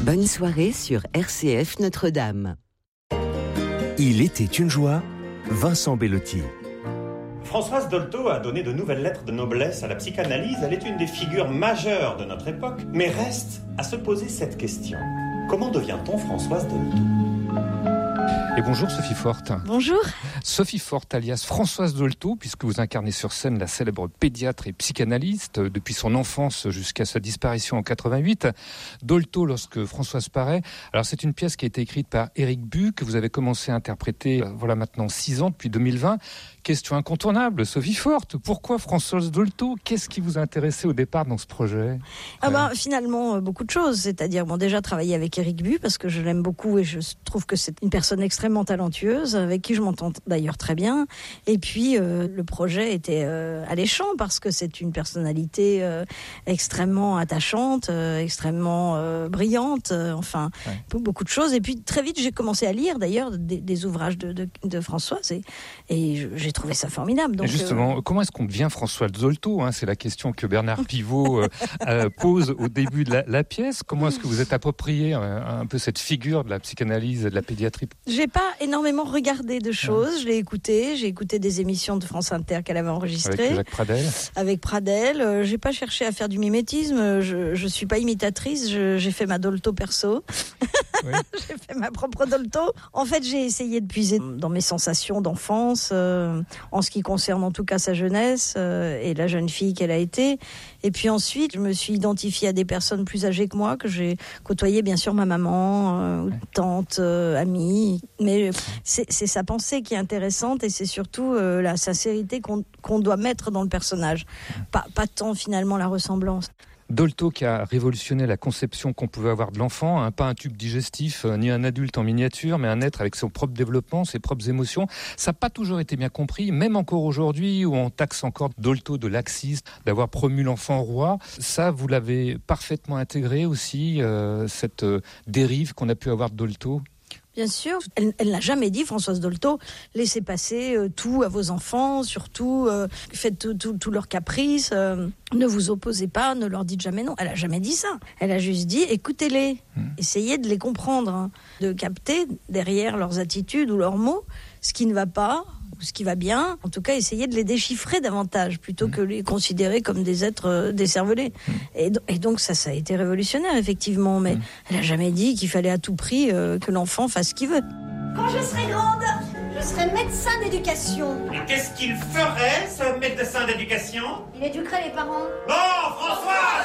Bonne soirée sur RCF Notre-Dame. Il était une joie, Vincent Bellotti. Françoise Dolto a donné de nouvelles lettres de noblesse à la psychanalyse. Elle est une des figures majeures de notre époque, mais reste à se poser cette question. Comment devient-on Françoise Dolto ? Et bonjour Sophie Forte. Bonjour. Sophie Forte alias Françoise Dolto, puisque vous incarnez sur scène la célèbre pédiatre et psychanalyste depuis son enfance jusqu'à sa disparition en 88. Dolto lorsque Françoise paraît. Alors c'est une pièce qui a été écrite par Éric Bu, que vous avez commencé à interpréter voilà maintenant 6 ans, depuis 2020. Question incontournable, Sophie Forte, pourquoi Françoise Dolto ? Qu'est-ce qui vous a intéressé au départ dans ce projet ? Finalement, beaucoup de choses. C'est-à-dire, déjà travailler avec Éric Bu, parce que je l'aime beaucoup et je trouve que c'est une personne extrêmement talentueuse, avec qui je m'entends d'ailleurs très bien. Et puis, le projet était alléchant, parce que c'est une personnalité extrêmement attachante, extrêmement brillante, beaucoup de choses. Et puis, très vite, j'ai commencé à lire, d'ailleurs, des ouvrages de Françoise, et j'ai trouvé ça formidable. Donc, justement, comment est-ce qu'on devient Françoise Dolto ? C'est la question que Bernard Pivot pose au début de la pièce. Comment est-ce que vous êtes approprié un peu cette figure de la psychanalyse et de la pédiatrie ? J'ai pas énormément regardé de choses. J'ai écouté des émissions de France Inter qu'elle avait enregistrées. Avec Jacques Pradel. Avec Pradel. J'ai pas cherché à faire du mimétisme. Je suis pas imitatrice. J'ai fait ma Dolto perso. Oui. J'ai fait ma propre Dolto. En fait, j'ai essayé de puiser dans mes sensations d'enfance, en ce qui concerne en tout cas sa jeunesse et la jeune fille qu'elle a été. Et puis ensuite, je me suis identifiée à des personnes plus âgées que moi, que j'ai côtoyé, bien sûr, ma maman, tante, amie. Mais c'est sa pensée qui est intéressante, et c'est surtout la sincérité qu'on doit mettre dans le personnage. Pas tant finalement la ressemblance. Dolto qui a révolutionné la conception qu'on pouvait avoir de l'enfant, pas un tube digestif, ni un adulte en miniature, mais un être avec son propre développement, ses propres émotions. Ça n'a pas toujours été bien compris, même encore aujourd'hui, où on taxe encore Dolto de laxiste, d'avoir promu l'enfant roi. Ça, vous l'avez parfaitement intégré aussi, cette dérive qu'on a pu avoir de Dolto ? Bien sûr, elle n'a jamais dit, Françoise Dolto, laissez passer tout à vos enfants, surtout faites tous leurs caprices, ne vous opposez pas, ne leur dites jamais non. Elle n'a jamais dit ça. Elle a juste dit, écoutez-les, essayez de les comprendre, de capter derrière leurs attitudes ou leurs mots ce qui ne va pas, ou ce qui va bien. En tout cas, essayez de les déchiffrer davantage, plutôt que les considérer comme des êtres décervelés. Et donc ça a été révolutionnaire, effectivement, mais elle n'a jamais dit qu'il fallait à tout prix que l'enfant fasse ce qu'il veut. Quand je serai grande, je serai médecin d'éducation. Et qu'est-ce qu'il ferait, ce médecin d'éducation ? Il éduquerait les parents. Non, Françoise !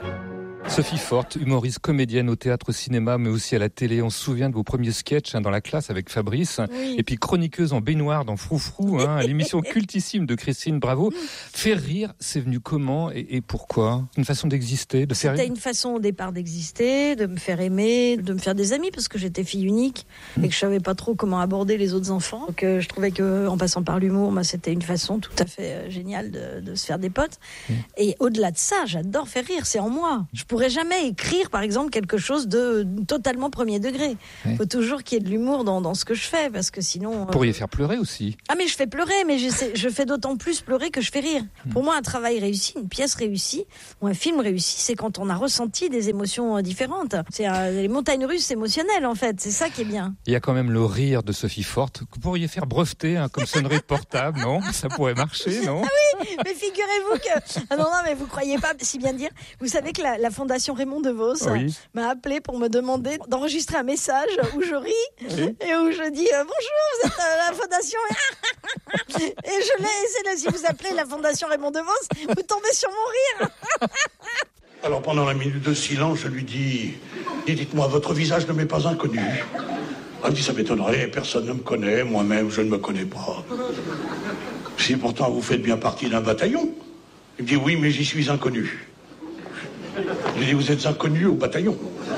Sophie Forte, humoriste, comédienne au théâtre, au cinéma, mais aussi à la télé. On se souvient de vos premiers sketchs dans la classe avec Fabrice. Oui. Et puis chroniqueuse en baignoire dans Froufrou, l'émission cultissime de Christine Bravo. Faire rire, c'est venu comment et pourquoi ? Une façon d'exister, de faire rire ? C'était une façon au départ d'exister, de me faire aimer, de me faire des amis, parce que j'étais fille unique et que je savais pas trop comment aborder les autres enfants. Donc je trouvais qu'en passant par l'humour, c'était une façon tout à fait géniale de se faire des potes. Et au-delà de ça, j'adore faire rire, c'est en moi. Je pourrais jamais écrire, par exemple, quelque chose de totalement premier degré. Il faut toujours qu'il y ait de l'humour dans ce que je fais, parce que sinon... Vous pourriez faire pleurer aussi. Mais je fais pleurer, mais je fais d'autant plus pleurer que je fais rire. Pour moi, un travail réussi, une pièce réussie, ou un film réussi, c'est quand on a ressenti des émotions différentes. C'est les montagnes russes émotionnelles, en fait. C'est ça qui est bien. Il y a quand même le rire de Sophie Forte, que vous pourriez faire breveter comme sonnerie de portable, non ? Ça pourrait marcher, non ? Ah oui, mais figurez-vous que... non, mais vous croyez pas si bien dire. Vous savez que la Fondation Raymond Devos m'a appelé pour me demander d'enregistrer un message où je ris et où je dis bonjour, vous êtes la Fondation et je l'ai, si vous appelez la Fondation Raymond Devos, vous tombez sur mon rire. Alors pendant la minute de silence, je lui dis dites-moi, votre visage ne m'est pas inconnu. Elle me dit ça m'étonnerait, personne ne me connaît, moi-même je ne me connais pas. Si pourtant vous faites bien partie d'un bataillon. Il me dit oui, mais j'y suis inconnu. Je lui dis vous êtes inconnu au bataillon.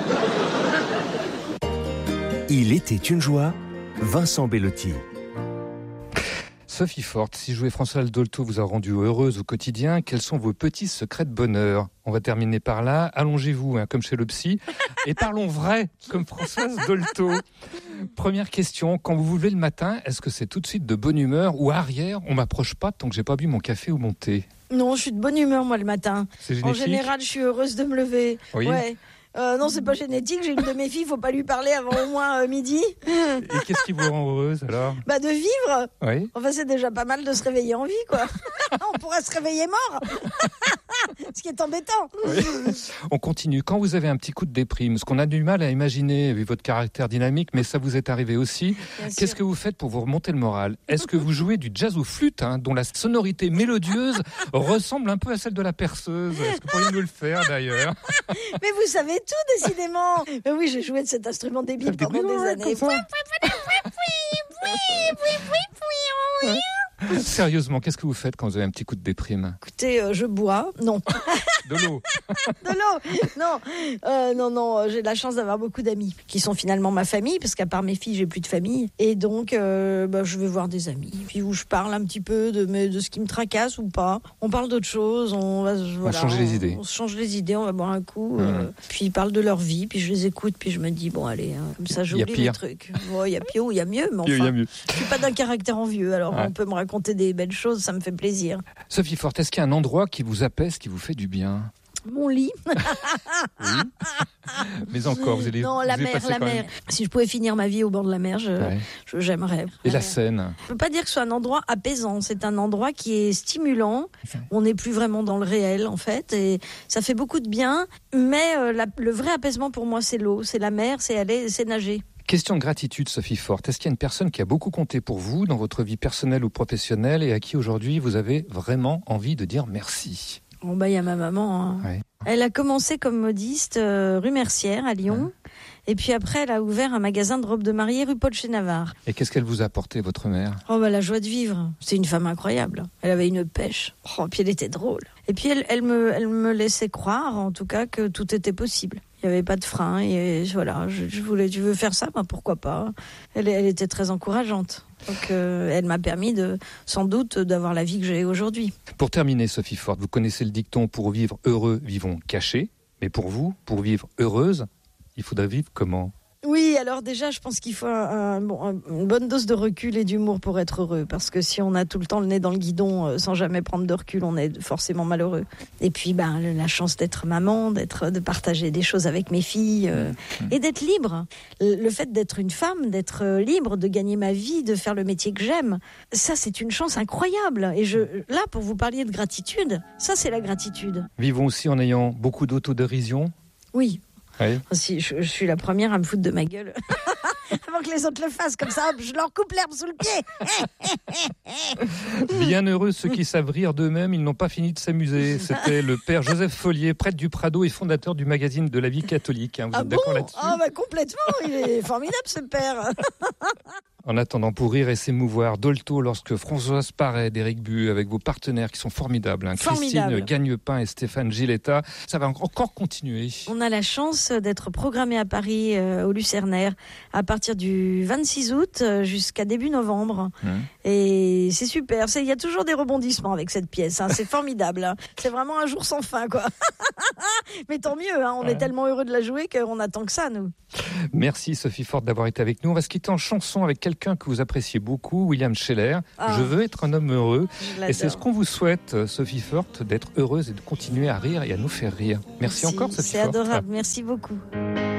Il était une joie, Vincent Bellotti. Sophie Forte, si jouer Françoise Dolto vous a rendu heureuse au quotidien, quels sont vos petits secrets de bonheur ? On va terminer par là. Allongez-vous, comme chez le psy, et parlons vrai, comme Françoise Dolto. Première question, quand vous vous levez le matin, est-ce que c'est tout de suite de bonne humeur ou arrière, on m'approche pas tant que j'ai pas bu mon café ou mon thé ? Non, je suis de bonne humeur, moi, le matin. C'est génétique ? En général, je suis heureuse de me lever. Oui. Ouais. Non, c'est pas génétique. J'ai une de mes filles, faut pas lui parler avant au moins midi. Et qu'est-ce qui vous rend heureuse alors ? De vivre. Oui. Enfin, c'est déjà pas mal de se réveiller en vie, quoi. On pourrait se réveiller mort. Ce qui est embêtant. Oui. On continue. Quand vous avez un petit coup de déprime, ce qu'on a du mal à imaginer vu votre caractère dynamique, mais ça vous est arrivé aussi, qu'est-ce que vous faites pour vous remonter le moral ? Est-ce que vous jouez du jazz aux flûtes, dont la sonorité mélodieuse ressemble un peu à celle de la perceuse ? Est-ce que vous pourriez nous le faire d'ailleurs ? Mais vous savez tout, décidément. Mais oui, j'ai joué de cet instrument débile pendant des années. Sérieusement, qu'est-ce que vous faites quand vous avez un petit coup de déprime ? Écoutez, je bois. Non. De l'eau. De l'eau. Non. J'ai la chance d'avoir beaucoup d'amis qui sont finalement ma famille, parce qu'à part mes filles, j'ai plus de famille. Et donc, je vais voir des amis. Puis où je parle un petit peu de ce qui me tracasse ou pas. On parle d'autre chose. On change les idées. On se change les idées. On va boire un coup. Puis ils parlent de leur vie. Puis je les écoute. Puis je me dis bon allez, comme ça j'oublie les trucs. Il y a pire ou il y a mieux, mais enfin, je suis pas d'un caractère envieux. Alors on peut me raconter des belles choses, ça me fait plaisir. Sophie Forte, est-ce qu'il y a un endroit qui vous apaise, qui vous fait du bien ? Mon lit. Oui. Mais encore, vous allez. Non, la mer. Si je pouvais finir ma vie au bord de la mer, j'aimerais. Et la Seine. Je peux pas dire que ce soit un endroit apaisant. C'est un endroit qui est stimulant. On n'est plus vraiment dans le réel, en fait, et ça fait beaucoup de bien. Mais le vrai apaisement pour moi, c'est l'eau, c'est la mer, c'est aller, c'est nager. Question de gratitude, Sophie Forte. Est-ce qu'il y a une personne qui a beaucoup compté pour vous dans votre vie personnelle ou professionnelle et à qui aujourd'hui vous avez vraiment envie de dire merci ? Il y a ma maman. Ouais. Elle a commencé comme modiste rue Mercière à Lyon. Ouais. Et puis après, elle a ouvert un magasin de robes de mariée rue Paul chez Navarre. Et qu'est-ce qu'elle vous a apporté, votre mère ? La joie de vivre. C'est une femme incroyable. Elle avait une pêche. Puis elle était drôle. Et puis elle me laissait croire, en tout cas, que tout était possible. Il n'y avait pas de frein. Et voilà, tu veux faire ça ? Pourquoi pas ? Elle était très encourageante. Donc elle m'a permis sans doute d'avoir la vie que j'ai aujourd'hui. Pour terminer, Sophie Forte, vous connaissez le dicton « Pour vivre heureux, vivons cachés ». Mais pour vous, pour vivre heureuse, il faudra vivre comment ? Oui, alors déjà, je pense qu'il faut une bonne dose de recul et d'humour pour être heureux. Parce que si on a tout le temps le nez dans le guidon sans jamais prendre de recul, on est forcément malheureux. Et puis, la chance d'être maman, de partager des choses avec mes filles et d'être libre. Le fait d'être une femme, d'être libre, de gagner ma vie, de faire le métier que j'aime, ça, c'est une chance incroyable. Et là, pour vous parler de gratitude, ça, c'est la gratitude. Vivons aussi en ayant beaucoup d'autodérision ? Oui. Oui. Si, je suis la première à me foutre de ma gueule avant que les autres le fassent, comme ça, je leur coupe l'herbe sous le pied. Bienheureux ceux qui savent rire d'eux-mêmes, ils n'ont pas fini de s'amuser. C'était le père Joseph Follier, prêtre du Prado et fondateur du magazine de la vie catholique. Vous êtes d'accord là-dessus ? Complètement, il est formidable ce père. En attendant, pour rire et s'émouvoir, Dolto, lorsque Françoise Paré d'Éric Bu, avec vos partenaires qui sont formidables, Christine Gagnepin et Stéphane Giletta, ça va encore continuer. On a la chance d'être programmé à Paris, au Lucernaire, à partir du 26 août jusqu'à début novembre. Et c'est super. Il y a toujours des rebondissements avec cette pièce. C'est formidable. C'est vraiment un jour sans fin, quoi. Mais tant mieux. On est tellement heureux de la jouer qu'on attend que ça, nous. Merci Sophie Forte d'avoir été avec nous. On va se quitter en chanson avec quelqu'un que vous appréciez beaucoup, William Scheller. Je veux être un homme heureux. Et c'est ce qu'on vous souhaite, Sophie Forte, d'être heureuse et de continuer à rire et à nous faire rire. Merci encore, Sophie Forte. C'est adorable. Merci beaucoup.